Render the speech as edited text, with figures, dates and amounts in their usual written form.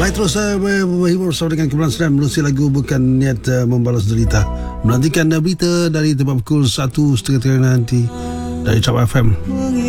Baik, terus berhibur bersama dengan Kepulauan Serian menerusi lagu Bukan Niat Membalas Derita. Menantikan berita dari tempat pukul 1:30 nanti dari Cap FM.